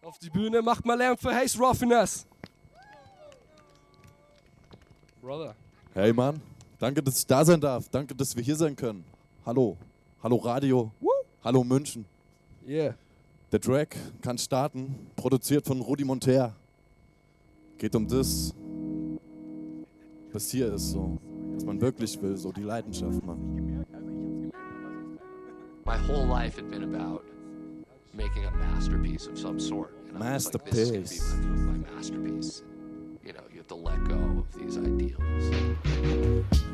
Auf die Bühne, macht mal Lärm für Haze Roffiness. Brother. Hey Mann, danke, dass ich da sein darf. Danke, dass wir hier sein können. Hallo. Hallo Radio. Woo. Hallo München. Yeah. Der Track kann starten, produziert von Rudi Monter. Geht um das, was hier ist, so, was man wirklich will, so die Leidenschaft, Mann. My whole life had been about making a masterpiece of some sort. And I was like, this is gonna be my masterpiece. You know, you have to let go of these ideals.